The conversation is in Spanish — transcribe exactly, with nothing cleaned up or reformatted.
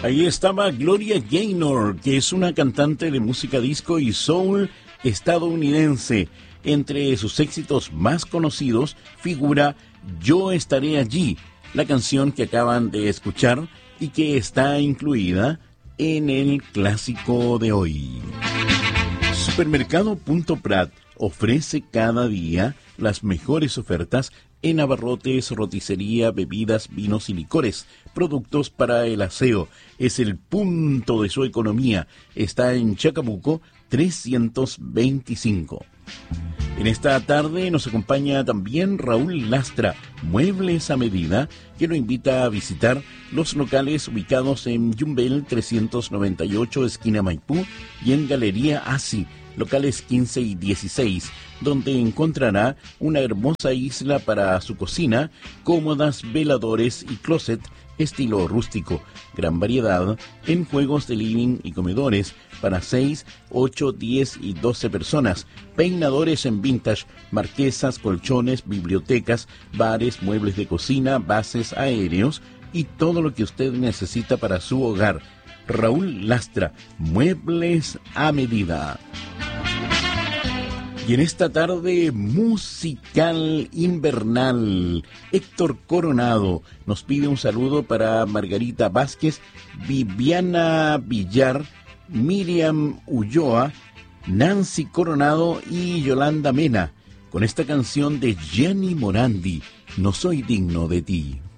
Ahí estaba Gloria Gaynor, que es una cantante de música disco y soul estadounidense. Entre sus éxitos más conocidos figura Yo Estaré Allí, la canción que acaban de escuchar y que está incluida en el clásico de hoy. Supermercado Punto Prat ofrece cada día las mejores ofertas en abarrotes, roticería, bebidas, vinos y licores, productos para el aseo. Es el punto de su economía. Está en Chacabuco trescientos veinticinco. En esta tarde nos acompaña también Raúl Lastra, Muebles a Medida, que lo invita a visitar los locales ubicados en Yumbel trescientos noventa y ocho, esquina Maipú, y en Galería Asi, locales quince y dieciséis, donde encontrará una hermosa isla para su cocina, cómodas, veladores y closet estilo rústico, gran variedad en juegos de living y comedores para seis, ocho, diez y doce personas, peinadores en vintage, marquesas, colchones, bibliotecas, bares, muebles de cocina, bases aéreos y todo lo que usted necesita para su hogar. Raúl Lastra, Muebles a Medida. Y en esta tarde musical invernal, Héctor Coronado nos pide un saludo para Margarita Vázquez, Viviana Villar, Miriam Ulloa, Nancy Coronado y Yolanda Mena, con esta canción de Gianni Morandi, No soy digno de ti.